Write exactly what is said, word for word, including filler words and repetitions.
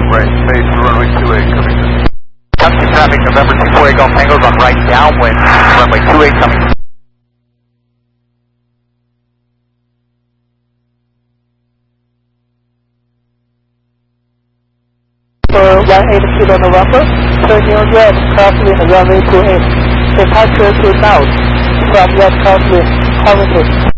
Right, face to runway two eight coming in. Captain traffic, November two four eight Golf Tango's on right downwind, runway two eight coming in. For one eight kilo November, turning red crosswind runway two eight. Departure to south from red crosswind, Coventry.